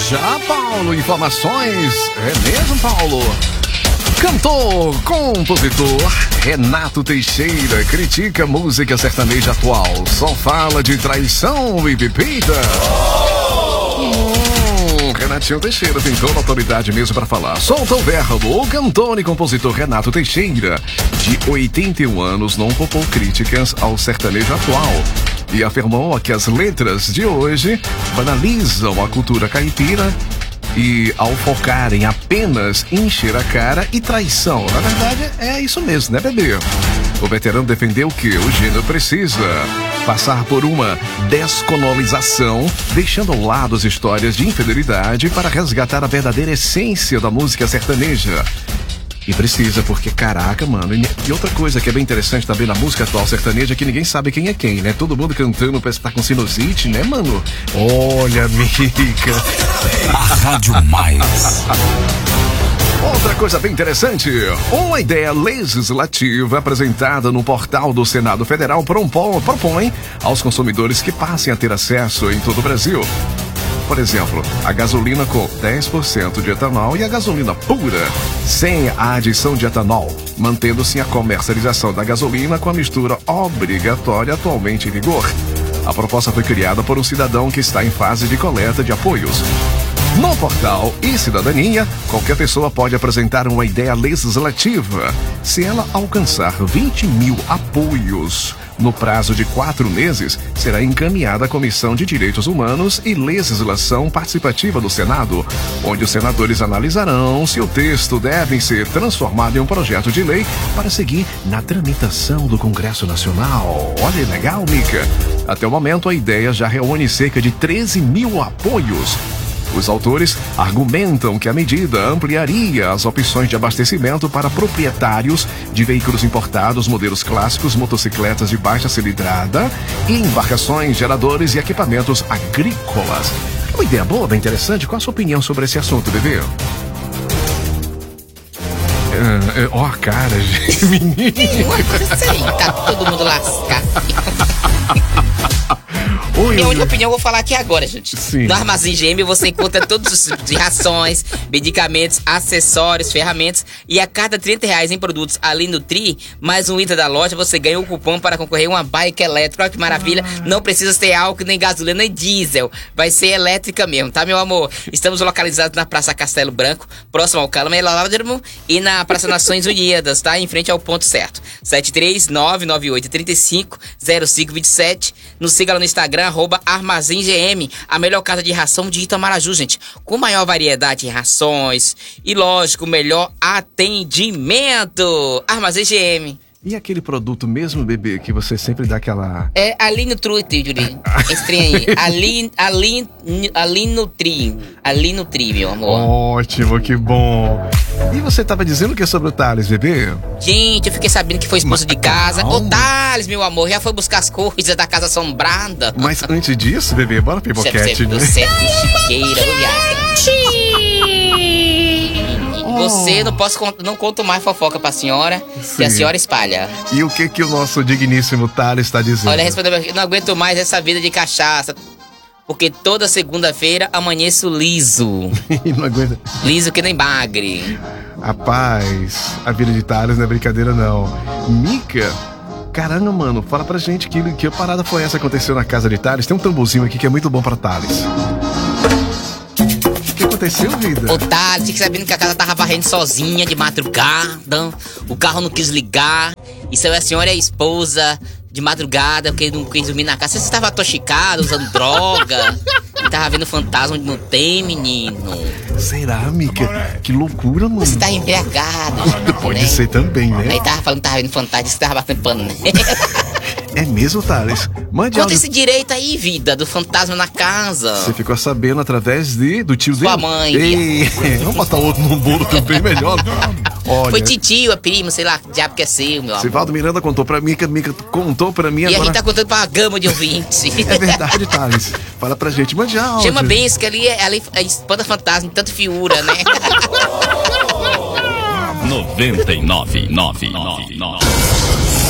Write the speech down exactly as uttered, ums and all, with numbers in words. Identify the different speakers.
Speaker 1: já, Paulo, informações. É mesmo, Paulo? Cantor, compositor Renato Teixeira critica música sertaneja atual. Só fala de traição e bebida. Hum, Renatinho Teixeira tem toda a autoridade mesmo para falar. Solta o verbo. O cantor e compositor Renato Teixeira, de oitenta e um anos, não poupou críticas ao sertanejo atual e afirmou que as letras de hoje banalizam a cultura caipira e ao focarem apenas em encher a cara e traição. Na verdade, é isso mesmo, né, bebê? O veterano defendeu que o gênero precisa passar por uma descolonização, deixando ao lado as histórias de infidelidade para resgatar a verdadeira essência da música sertaneja. E precisa, porque caraca, mano. E, e outra coisa que é bem interessante também na música atual sertaneja é que ninguém sabe quem é quem, né? Todo mundo cantando, parece que tá com sinusite, né, mano? Olha, Mica.
Speaker 2: A Rádio Mais.
Speaker 1: Outra coisa bem interessante, uma ideia legislativa apresentada no portal do Senado Federal propõe aos consumidores que passem a ter acesso em todo o Brasil. Por exemplo, a gasolina com dez por cento de etanol e a gasolina pura, sem a adição de etanol, mantendo-se a comercialização da gasolina com a mistura obrigatória atualmente em vigor. A proposta foi criada por um cidadão que está em fase de coleta de apoios. No portal e Cidadania, qualquer pessoa pode apresentar uma ideia legislativa. Se ela alcançar vinte mil apoios no prazo de quatro meses, será encaminhada à Comissão de Direitos Humanos e Legislação Participativa do Senado, onde os senadores analisarão se o texto deve ser transformado em um projeto de lei para seguir na tramitação do Congresso Nacional. Olha, legal, Mica. Até o momento, a ideia já reúne cerca de treze mil apoios. Os autores argumentam que a medida ampliaria as opções de abastecimento para proprietários de veículos importados, modelos clássicos, motocicletas de baixa cilindrada e embarcações, geradores e equipamentos agrícolas. Uma ideia boa, bem interessante. Qual a sua opinião sobre esse assunto, bebê? Ó, uh, a cara, gente. Menino.
Speaker 3: Tá todo mundo lascado.
Speaker 1: Oi,
Speaker 3: Minha única opinião eu vou falar aqui agora, gente.
Speaker 1: Sim.
Speaker 3: No Armazém G M você encontra todos os tipos de rações, medicamentos, acessórios, ferramentas. E a cada trinta reais em produtos ali no Tri, mais um item da loja, você ganha um cupom para concorrer a uma bike elétrica. Olha que maravilha. Ah. Não precisa ter álcool, nem gasolina, nem diesel. Vai ser elétrica mesmo, tá, meu amor? Estamos localizados na Praça Castelo Branco, próximo ao Calamélodromo, e na Praça Nações Unidas, tá? Em frente ao ponto certo. sete três nove nove oito três cinco zero cinco dois sete. Nos siga lá no Instagram, arroba Armazém G M, a melhor casa de ração de Itamaraju, gente, com maior variedade de rações e, lógico, melhor atendimento. Armazém G M.
Speaker 1: E aquele produto mesmo, bebê, que você sempre dá aquela...
Speaker 3: É ali no Tri, Júlio. Estranho aí. Ali, ali, ali no Tri. Ali no Tri, meu amor.
Speaker 1: Ótimo, que bom. E você tava dizendo o que sobre o Thales, bebê?
Speaker 3: Gente, eu fiquei sabendo que foi expulso de casa. Ô, Thales, meu amor, já foi buscar as coisas da casa assombrada.
Speaker 1: Mas antes disso, bebê, bora pro boquete, né?
Speaker 3: Você é chiqueira, viada. Você não posso não conto mais fofoca pra senhora, Sim. que a senhora espalha.
Speaker 1: E o que que o nosso digníssimo Thales está dizendo?
Speaker 3: Olha, respondeu, não aguento mais essa vida de cachaça, porque toda segunda-feira amanheço liso.
Speaker 1: Não aguenta.
Speaker 3: Liso que nem bagre.
Speaker 1: Rapaz, a vida de Thales não é brincadeira não. Mica, caramba, mano, fala pra gente que, que parada foi essa que aconteceu na casa de Thales. Tem um tamborzinho aqui que é muito bom pra Thales. O que aconteceu, vida?
Speaker 3: Ô, Thales, fique sabendo que a casa tava varrendo sozinha de madrugada. O carro não quis ligar. Isso é a senhora e a esposa de madrugada, porque não quis dormir na casa. Você estava atoxicado, usando droga. E tava vendo fantasma onde não tem, menino.
Speaker 1: Será, Mica? Que loucura, mano.
Speaker 3: Você tá embriagado.
Speaker 1: Pode
Speaker 3: né?
Speaker 1: ser também, né?
Speaker 3: Aí tava falando que tava vendo fantasma, disse que tava batendo panela.
Speaker 1: É mesmo, Thales? Mande
Speaker 3: Conta
Speaker 1: áudio.
Speaker 3: esse direito aí, vida, do fantasma na casa.
Speaker 1: Você ficou sabendo através de, do tio dele?
Speaker 3: Sua mãe.
Speaker 1: Ei, vamos botar outro no bolo também, melhor. Olha,
Speaker 3: foi titio, é primo, sei lá, diabo que é seu, meu amor.
Speaker 1: Sivaldo Miranda contou pra mim, que Mica contou pra mim
Speaker 3: e
Speaker 1: agora.
Speaker 3: E a gente tá contando pra uma gama de ouvintes.
Speaker 1: É verdade, Thales. Fala pra gente, mande áudio.
Speaker 3: Chama bem isso, que ali é, ali é espanta fantasma, tanto fiura, né?
Speaker 2: noventa e nove, nove, nove, nove.